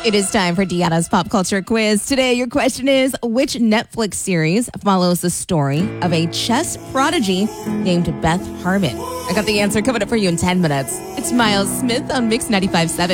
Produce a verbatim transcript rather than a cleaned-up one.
It is time for Deanna's Pop Culture Quiz. Today, your question is, which Netflix series follows the story of a chess prodigy named Beth Harmon? I got the answer coming up for you in ten minutes. It's Miles Smith on Mix ninety-five point seven.